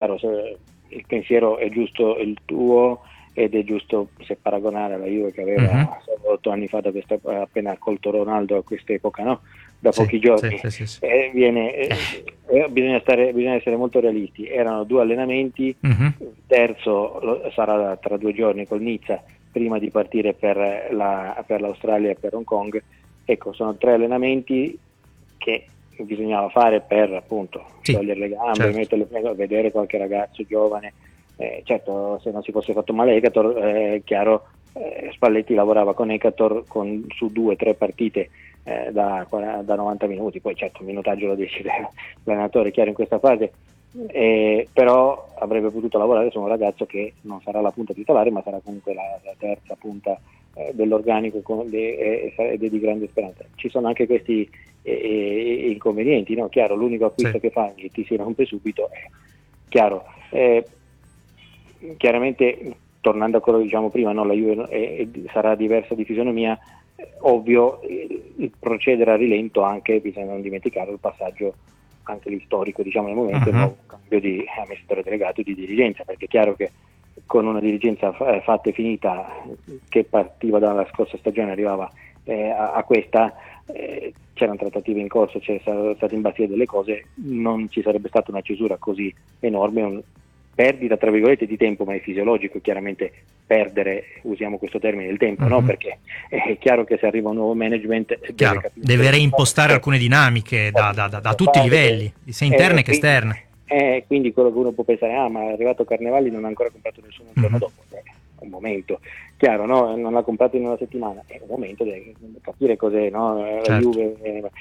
chiaro, il pensiero è giusto il tuo, ed è giusto se paragonare alla Juve che aveva 8 anni fa, da questa, appena colto Ronaldo a quest'epoca, no? Da pochi giorni, sì. bisogna essere molto realisti. Erano 2 allenamenti, il terzo sarà tra 2 giorni col Nizza, prima di partire per l'Australia e per Hong Kong. Ecco, sono 3 allenamenti che bisognava fare per appunto togliere le gambe, metterle, vedere qualche ragazzo giovane. Certo, se non si fosse fatto male Ekator, chiaro, Spalletti lavorava con Ekator su 2-3 partite da 90 minuti, poi certo il minutaggio lo decide l'allenatore, chiaro, in questa fase, però avrebbe potuto lavorare su un ragazzo che non sarà la punta titolare, ma sarà comunque la terza punta dell'organico, ed è di grande speranza. Ci sono anche questi inconvenienti, no? Chiaro, l'unico acquisto che fai ti si rompe subito, chiaro. Chiaramente, tornando a quello che diciamo prima, no, la Juve sarà diversa di fisionomia, ovvio, il procedere a rilento, anche bisogna non dimenticare il passaggio anche lì storico, diciamo, nel momento del nuovo cambio di amministratore delegato e di dirigenza, perché è chiaro che con una dirigenza fatta e finita, che partiva dalla scorsa stagione, arrivava a questa, c'erano trattative in corso, c'erano state imbastire delle cose, non ci sarebbe stata una cesura così enorme, perdita tra virgolette di tempo, ma è fisiologico chiaramente perdere, usiamo questo termine, il tempo, no? Perché è chiaro che se arriva un nuovo management deve reimpostare alcune dinamiche da tutti i livelli, sia interne che esterne. Quindi quello che uno può pensare, ma è arrivato Carnevali, non ha ancora comprato nessuno il giorno dopo, un momento, chiaro, no? Non l'ha comprato in una settimana, è un momento di capire cos'è, no? La Juve,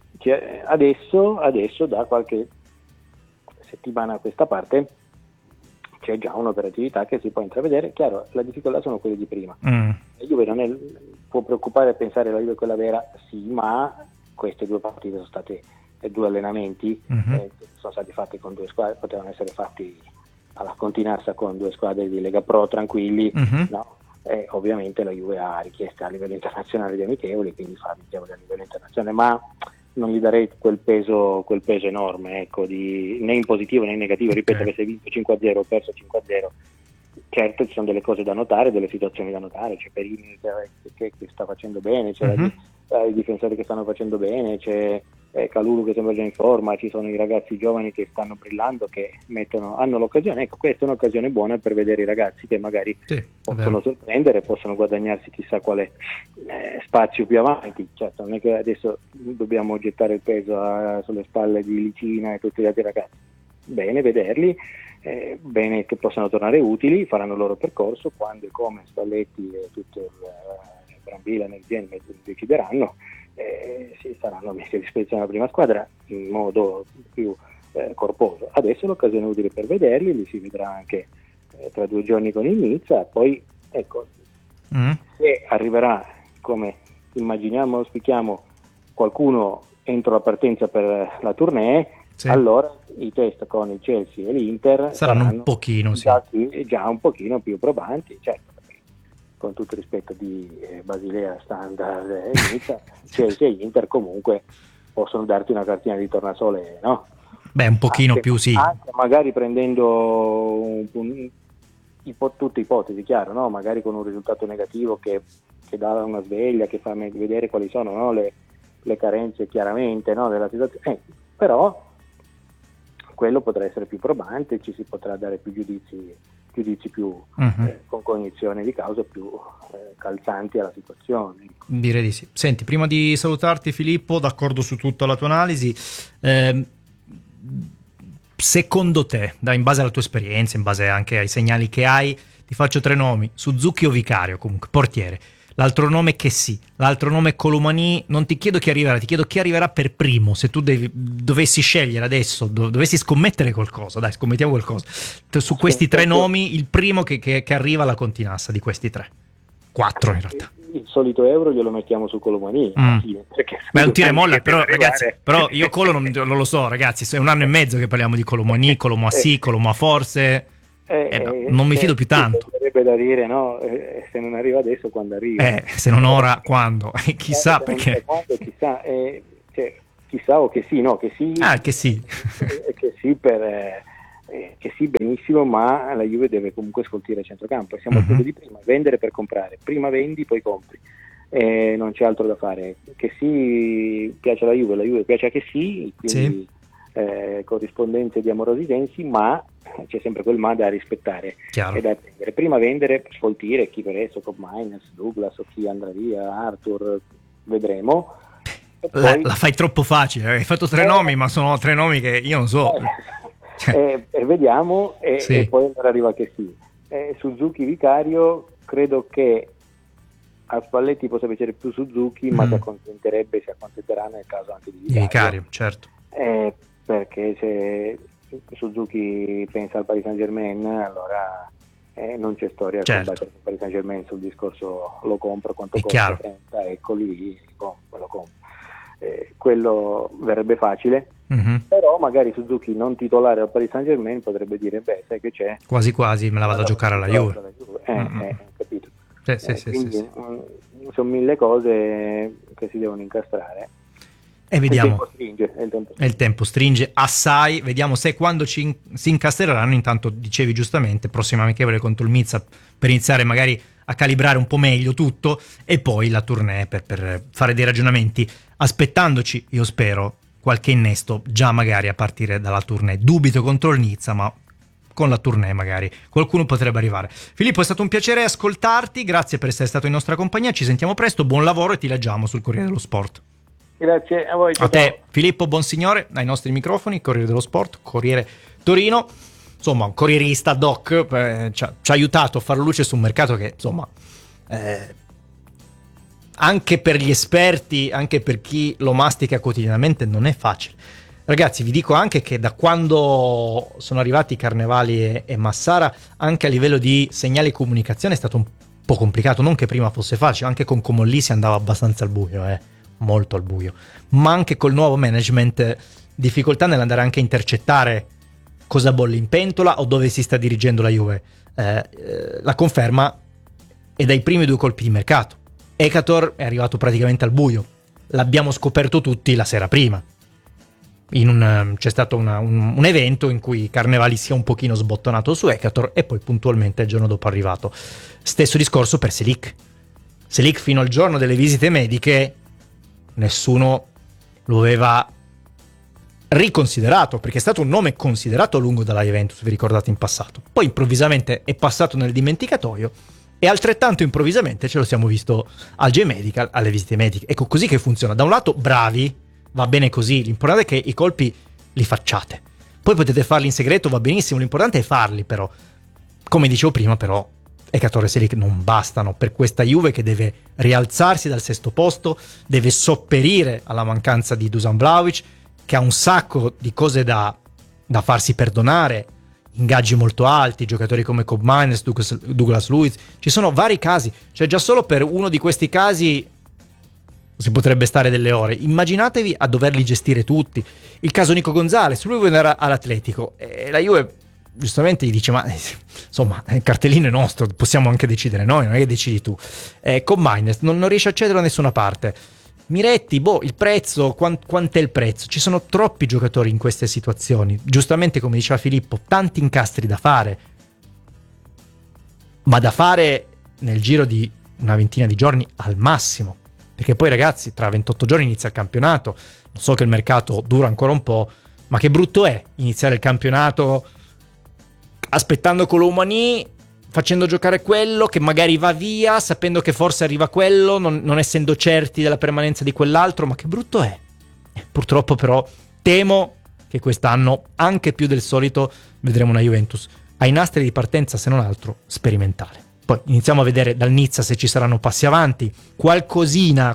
adesso da qualche settimana a questa parte c'è già un'operatività che si può intravedere. Chiaro, la difficoltà sono quelle di prima. La Juve può preoccupare e pensare la Juve quella vera, sì, ma queste 2 partite sono state 2 allenamenti che sono stati fatti con 2 squadre, potevano essere fatti alla Continassa con 2 squadre di Lega Pro tranquilli, no? Ovviamente la Juve ha richieste a livello internazionale di amichevoli, quindi fa amichevoli a livello internazionale, ma non gli darei quel peso enorme, ecco, né in positivo né in negativo. Ripeto, avesse vinto 5-0 o perso 5-0, certo ci sono delle cose da notare, delle situazioni da notare, c'è Perini che sta facendo bene, c'è i difensori che stanno facendo bene, c'è Kalulu che sembra già in forma, ci sono i ragazzi giovani che stanno brillando, che hanno l'occasione. Ecco, questa è un'occasione buona per vedere i ragazzi che magari possono sorprendere, possono guadagnarsi chissà quale spazio più avanti. Certo, non è che adesso dobbiamo gettare il peso sulle spalle di Licina e tutti gli altri ragazzi. Bene vederli, bene che possano tornare utili, faranno il loro percorso, quando e come Spalletti e tutto il Brambilla nel genere decideranno, si saranno messi a disposizione della prima squadra in modo più corposo. Adesso è l'occasione utile per vederli, li si vedrà anche tra 2 giorni con il Nizza. Poi ecco, se arriverà, come immaginiamo, auspichiamo, qualcuno entro la partenza per la tournée, allora i test con il Chelsea e l'Inter saranno un pochino già un pochino più probanti, certo, con tutto il rispetto di Basilea, Standard e Nizza, Chelsea e Inter comunque possono darti una cartina di tornasole, no? Beh, un pochino anche, più sì. Anche magari prendendo tutte ipotesi, chiaro, no? Magari con un risultato negativo che dà una sveglia, che fa vedere quali sono, no? le carenze chiaramente, no? della situazione. Però quello potrà essere più probante, ci si potrà dare più giudizi più con cognizione di causa, più calzanti alla situazione. Direi di sì. Senti, prima di salutarti Filippo, d'accordo su tutta la tua analisi, secondo te, in base alla tua esperienza, in base anche ai segnali che hai, ti faccio 3 nomi: Suzuki o Vicario, comunque portiere, l'altro nome Chessy, l'altro nome Colomani. Non ti chiedo chi arriverà, ti chiedo chi arriverà per primo. Se tu dovessi scegliere adesso, dovessi scommettere qualcosa, dai, scommettiamo qualcosa su questi 3 nomi, il primo che arriva alla Continassa di questi 3, 4 in realtà. Il solito euro glielo mettiamo su Colomani, perché ma è un tira e molla, però ragazzi, però io Colo non lo so, ragazzi, è 1 anno e mezzo che parliamo di Colomani, Colomà sì, Colomà forse, non mi fido più tanto. Sarebbe da dire, no? Se non arriva adesso, quando arriva? Se non ora, quando? Chissà, perché quando, chissà o che sì, no? Che sì, che sì. Che sì per che sì, benissimo, ma la Juve deve comunque scoltire il centrocampo, e siamo al punto di prima, vendere per comprare, prima vendi poi compri, non c'è altro da fare. Che sì, piace alla Juve, la Juve piace a che sì, quindi corrispondenze di amorosi sensi, ma c'è sempre quel ma da rispettare. Chiaro. E da attendere. Prima vendere, sfoltire chi per esso, Koopmeiners, Douglas o chi andrà via, Arthur, vedremo. E poi, la fai troppo facile, hai fatto 3 nomi, ma sono 3 nomi che io non so. E vediamo, e poi allora arriva che sì. Suzuki Vicario, credo che a Spalletti possa piacere più Suzuki, ma si accontenterà nel caso anche di Vicario, certo. Perché se Suzuki pensa al Paris Saint-Germain, allora non c'è storia a combattere con il Paris Saint-Germain sul discorso lo compro, quanto costa, 30, ecco lì, lo compro. Quello verrebbe facile, però magari Suzuki non titolare al Paris Saint-Germain potrebbe dire, beh, sai che c'è? Quasi quasi me la vado a giocare alla Juve. Capito? Sì. Sono 1000 cose che si devono incastrare. E vediamo. Il tempo stringe assai. Vediamo se quando si incastreranno. Intanto dicevi giustamente, prossima amichevole contro il Nizza, per iniziare magari a calibrare un po' meglio tutto, e poi la tournée per fare dei ragionamenti, aspettandoci, io spero, qualche innesto già magari a partire dalla tournée. Dubito contro il Nizza, ma con la tournée magari qualcuno potrebbe arrivare. Filippo, è stato un piacere ascoltarti, grazie per essere stato in nostra compagnia, ci sentiamo presto, buon lavoro e ti leggiamo sul Corriere dello Sport. Grazie a voi. A te, Filippo Bonsignore, ai nostri microfoni, Corriere dello Sport, Corriere Torino. Insomma, un corrierista doc, ci ha aiutato a fare luce su un mercato che, insomma, anche per gli esperti, anche per chi lo mastica quotidianamente, non è facile. Ragazzi, vi dico anche che da quando sono arrivati Carnevali e Massara, anche a livello di segnali e comunicazione è stato un po' complicato. Non che prima fosse facile, anche con Comolli si andava abbastanza al buio, molto al buio, ma anche col nuovo management difficoltà nell'andare anche a intercettare cosa bolle in pentola o dove si sta dirigendo la Juve. La conferma è dai primi 2 colpi di mercato. Ekator è arrivato praticamente al buio, l'abbiamo scoperto tutti la sera prima. C'è stato un evento in cui Carnevali si è un pochino sbottonato su Ekator e poi puntualmente il giorno dopo è arrivato. Stesso discorso per Selic fino al giorno delle visite mediche nessuno lo aveva riconsiderato, perché è stato un nome considerato a lungo dalla Juventus, vi ricordate, in passato. Poi improvvisamente è passato nel dimenticatoio e altrettanto improvvisamente ce lo siamo visto al J-Medical, alle visite mediche. Ecco, così che funziona. Da un lato bravi, va bene così, l'importante è che i colpi li facciate. Poi potete farli in segreto, va benissimo, l'importante è farli, però. Come dicevo prima, però, Ekator e Selic non bastano per questa Juve che deve rialzarsi dal 6º posto, deve sopperire alla mancanza di Dusan Vlahovic, che ha un sacco di cose da farsi perdonare, ingaggi molto alti, giocatori come Koopmeiners, Douglas Luiz, ci sono vari casi, cioè già solo per uno di questi casi si potrebbe stare delle ore. Immaginatevi a doverli gestire tutti. Il caso Nico Gonzalez, lui vuole andare all'Atletico e la Juve giustamente gli dice, ma insomma il cartellino è nostro, possiamo anche decidere noi, non è che decidi tu. Koopmeiners non riesce a accedere da nessuna parte. Miretti, il prezzo, quant'è il prezzo? Ci sono troppi giocatori in queste situazioni. Giustamente, come diceva Filippo, tanti incastri da fare, ma da fare nel giro di una ventina di giorni al massimo. Perché poi, ragazzi, tra 28 giorni inizia il campionato. Non so che il mercato dura ancora un po', ma che brutto è iniziare il campionato aspettando Colomani, facendo giocare quello che magari va via, sapendo che forse arriva quello, non essendo certi della permanenza di quell'altro, ma che brutto è. Purtroppo però temo che quest'anno, anche più del solito, vedremo una Juventus ai nastri di partenza, se non altro, sperimentale. Poi iniziamo a vedere dal Nizza se ci saranno passi avanti, qualcosina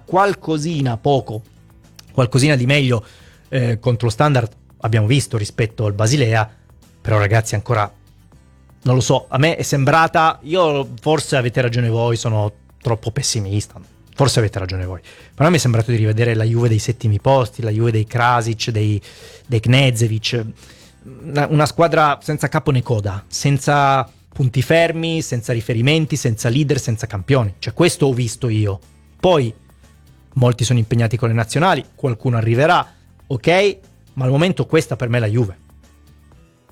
di meglio contro lo Standard abbiamo visto rispetto al Basilea, però ragazzi ancora non lo so, a me è sembrata, forse avete ragione voi, sono troppo pessimista, forse avete ragione voi, però a me è sembrato di rivedere la Juve dei settimi posti, la Juve dei Krasic, dei Knežević, una squadra senza capo né coda, senza punti fermi, senza riferimenti, senza leader, senza campioni, cioè questo ho visto io. Poi molti sono impegnati con le nazionali, qualcuno arriverà, ok, ma al momento questa per me è la Juve.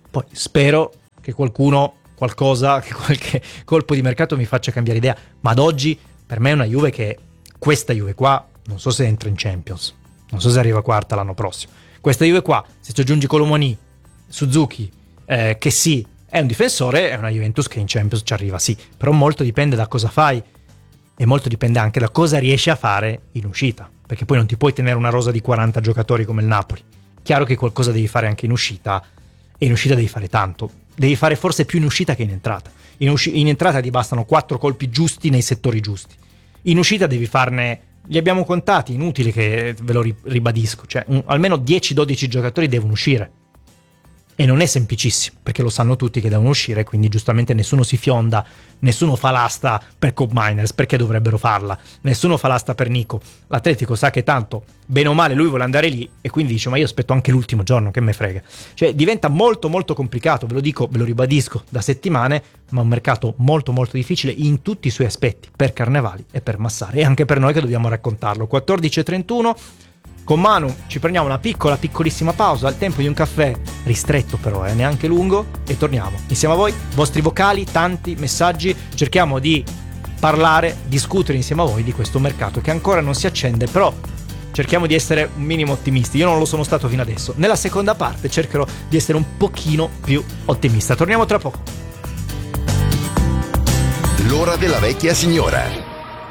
Poi spero che qualcosa, che qualche colpo di mercato mi faccia cambiare idea, ma ad oggi per me è una Juve che, questa Juve qua, non so se entra in Champions, non so se arriva quarta l'anno prossimo. Questa Juve qua, se ci aggiungi Colomani, Suzuki, che sì, è un difensore, è una Juventus che in Champions ci arriva, sì, però molto dipende da cosa fai e molto dipende anche da cosa riesci a fare in uscita, perché poi non ti puoi tenere una rosa di 40 giocatori come il Napoli. Chiaro che qualcosa devi fare anche in uscita, e in uscita devi fare tanto, devi fare forse più in uscita che in entrata. In entrata ti bastano 4 colpi giusti nei settori giusti, in uscita devi farne, li abbiamo contati, inutile che ve lo ribadisco, cioè almeno 10-12 giocatori devono uscire. E non è semplicissimo, perché lo sanno tutti che devono uscire, quindi giustamente nessuno si fionda, nessuno fa l'asta per Cobb Miners, perché dovrebbero farla, nessuno fa l'asta per Nico. L'Atletico sa che tanto, bene o male, lui vuole andare lì, e quindi dice, ma io aspetto anche l'ultimo giorno, che me frega. Cioè diventa molto molto complicato, ve lo dico, ve lo ribadisco da settimane, ma un mercato molto molto difficile in tutti i suoi aspetti, per Carnevali e per Massari, e anche per noi che dobbiamo raccontarlo. 14:31, con Manu ci prendiamo una piccolissima pausa, al tempo di un caffè, ristretto però, neanche lungo, e torniamo. Insieme a voi, vostri vocali, tanti messaggi, cerchiamo di parlare, discutere insieme a voi di questo mercato che ancora non si accende, però cerchiamo di essere un minimo ottimisti. Io non lo sono stato fino adesso. Nella seconda parte cercherò di essere un pochino più ottimista. Torniamo tra poco. L'ora della vecchia signora.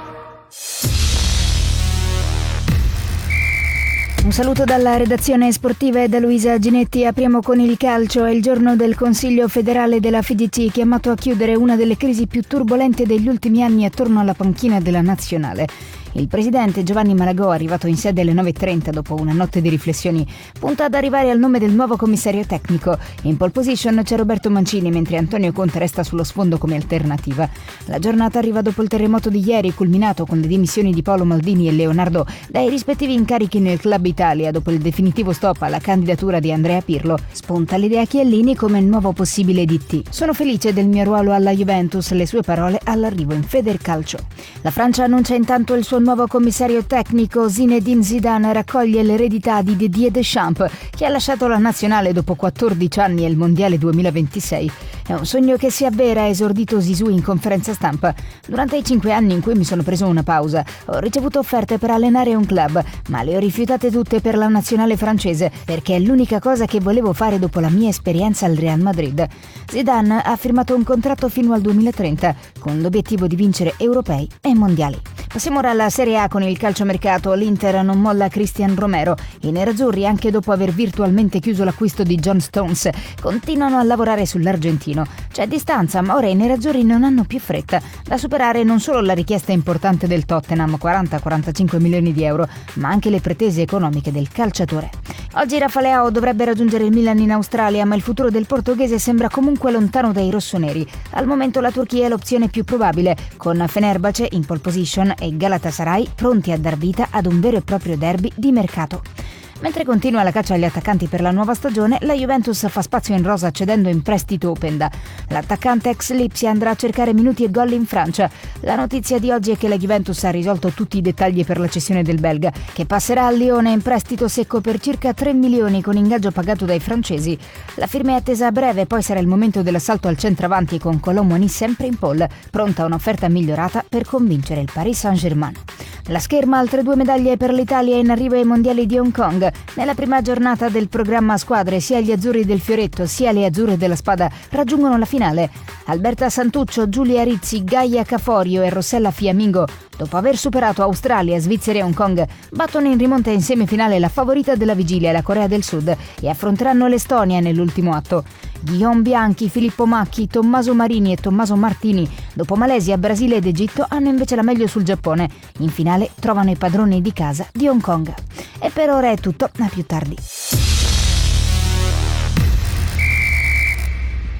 Un saluto dalla redazione sportiva e da Luisa Ginetti. Apriamo con il calcio. È il giorno del Consiglio federale della FIGC, chiamato a chiudere una delle crisi più turbolente degli ultimi anni attorno alla panchina della nazionale. Il presidente Giovanni Malagò, arrivato in sede alle 9:30 dopo una notte di riflessioni, punta ad arrivare al nome del nuovo commissario tecnico. In pole position c'è Roberto Mancini, mentre Antonio Conte resta sullo sfondo come alternativa. La giornata arriva dopo il terremoto di ieri, culminato con le dimissioni di Paolo Maldini e Leonardo dai rispettivi incarichi nel Club Italia. Dopo il definitivo stop alla candidatura di Andrea Pirlo, spunta l'idea Chiellini come il nuovo possibile DT. Sono felice del mio ruolo alla Juventus, le sue parole all'arrivo in Federcalcio. La Francia annuncia intanto il suo nuovo commissario tecnico. Zinedine Zidane raccoglie l'eredità di Didier Deschamps, che ha lasciato la nazionale dopo 14 anni e il mondiale 2026. È un sogno che si avvera, ha esordito Zizou in conferenza stampa. Durante i 5 anni in cui mi sono preso una pausa, ho ricevuto offerte per allenare un club, ma le ho rifiutate tutte per la nazionale francese, perché è l'unica cosa che volevo fare dopo la mia esperienza al Real Madrid. Zidane ha firmato un contratto fino al 2030, con l'obiettivo di vincere europei e mondiali. Passiamo ora alla Serie A con il calciomercato. L'Inter non molla Christian Romero. I nerazzurri, anche dopo aver virtualmente chiuso l'acquisto di John Stones, continuano a lavorare sull'argentino. C'è distanza, ma ora i nerazzurri non hanno più fretta. Da superare non solo la richiesta importante del Tottenham, 40-45 milioni di euro, ma anche le pretese economiche del calciatore. Oggi Rafaleao dovrebbe raggiungere il Milan in Australia, ma il futuro del portoghese sembra comunque lontano dai rossoneri. Al momento la Turchia è l'opzione più probabile, con Fenerbahce in pole position e Galatasaray pronti a dar vita ad un vero e proprio derby di mercato. Mentre continua la caccia agli attaccanti per la nuova stagione, la Juventus fa spazio in rosa cedendo in prestito Openda. L'attaccante ex Lipsia andrà a cercare minuti e gol in Francia. La notizia di oggi è che la Juventus ha risolto tutti i dettagli per la cessione del belga, che passerà al Lione in prestito secco per circa 3 milioni con ingaggio pagato dai francesi. La firma è attesa a breve, poi sarà il momento dell'assalto al centravanti con Colomoni sempre in pole, pronta a un'offerta migliorata per convincere il Paris Saint-Germain. La scherma, altre 2 medaglie per l'Italia in arrivo ai mondiali di Hong Kong. Nella prima giornata del programma a squadre, sia gli azzurri del Fioretto sia le azzurre della Spada raggiungono la finale. Alberta Santuccio, Giulia Rizzi, Gaia Caforio e Rossella Fiammingo, dopo aver superato Australia, Svizzera e Hong Kong, battono in rimonta in semifinale la favorita della vigilia, la Corea del Sud, e affronteranno l'Estonia nell'ultimo atto. Guillaume Bianchi, Filippo Macchi, Tommaso Marini e Tommaso Martini, dopo Malesia, Brasile ed Egitto, hanno invece la meglio sul Giappone. In finale trovano i padroni di casa di Hong Kong. E per ora è tutto, a più tardi.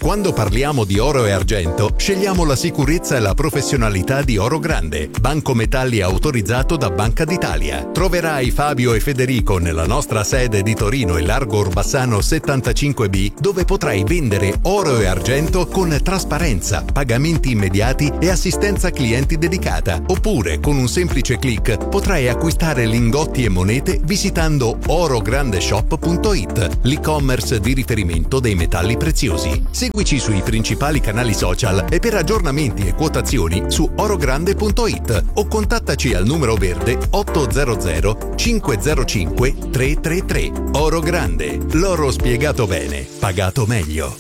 Quando parliamo di oro e argento, scegliamo la sicurezza e la professionalità di Oro Grande, banco metalli autorizzato da Banca d'Italia. Troverai Fabio e Federico nella nostra sede di Torino e Largo Orbassano 75B, dove potrai vendere oro e argento con trasparenza, pagamenti immediati e assistenza clienti dedicata. Oppure, con un semplice click, potrai acquistare lingotti e monete visitando orograndeshop.it, l'e-commerce di riferimento dei metalli preziosi. Seguici sui principali canali social e per aggiornamenti e quotazioni su orogrande.it o contattaci al numero verde 800 505 333. Oro Grande, l'oro spiegato bene, pagato meglio.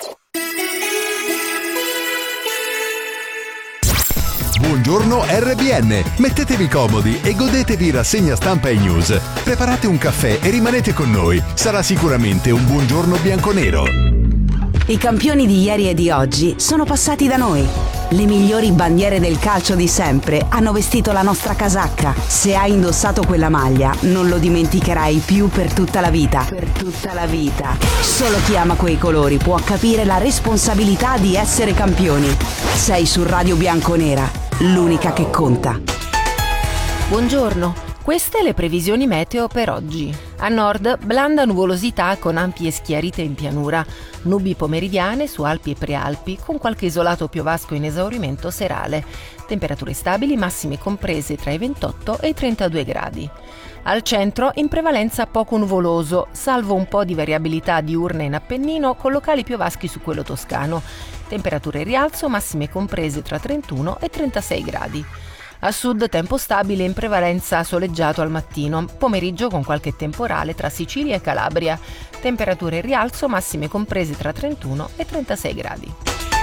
Buongiorno RBN, mettetevi comodi e godetevi rassegna stampa e news. Preparate un caffè e rimanete con noi, sarà sicuramente un buongiorno bianconero. I campioni di ieri e di oggi sono passati da noi. Le migliori bandiere del calcio di sempre hanno vestito la nostra casacca. Se hai indossato quella maglia, non lo dimenticherai più per tutta la vita. Per tutta la vita. Solo chi ama quei colori può capire la responsabilità di essere campioni. Sei su Radio Bianconera, l'unica che conta. Buongiorno. Queste le previsioni meteo per oggi. A nord, blanda nuvolosità con ampie schiarite in pianura, nubi pomeridiane su Alpi e Prealpi, con qualche isolato piovasco in esaurimento serale. Temperature stabili, massime comprese tra i 28 e i 32 gradi. Al centro, in prevalenza poco nuvoloso, salvo un po' di variabilità diurna in Appennino, con locali piovaschi su quello toscano. Temperature in rialzo, massime comprese tra 31 e 36 gradi. A sud tempo stabile, in prevalenza soleggiato al mattino, pomeriggio con qualche temporale tra Sicilia e Calabria. Temperature in rialzo, massime comprese tra 31 e 36 gradi.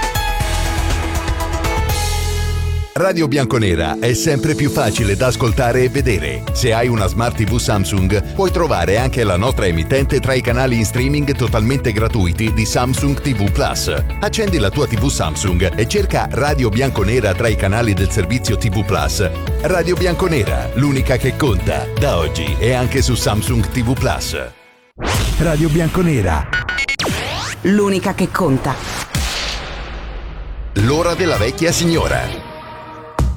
Radio Bianconera è sempre più facile da ascoltare e vedere. Se hai una Smart TV Samsung, puoi trovare anche la nostra emittente tra i canali in streaming totalmente gratuiti di Samsung TV Plus. Accendi la tua TV Samsung e cerca Radio Bianconera tra i canali del servizio TV Plus. Radio Bianconera, l'unica che conta, da oggi e anche su Samsung TV Plus. Radio Bianconera, l'unica che conta. L'ora della vecchia signora.